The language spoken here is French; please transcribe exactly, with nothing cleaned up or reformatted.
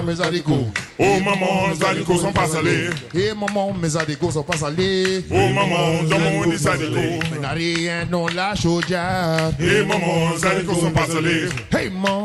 Mes haricots. Oh maman, les haricots sont pas salés. Et maman, mes haricots sont pas salés. Oh maman, dans mon des haricots. Mais n'a rien dans la chaudière. Et maman, les haricots sont pas salés. Hey maman.